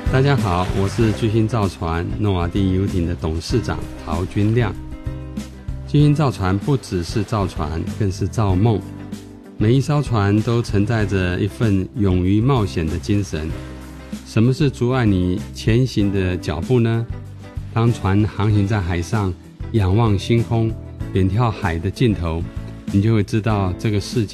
大家好，我是巨星造船诺瓦第游艇的董事长陶君亮。巨星造船不只是造船，更是造梦。每一艘船都承载着一份勇于冒险的精神。什么是阻碍你前行的脚步呢？当船航行在海上，仰望星空，远眺海的尽头，你就会知道这个世界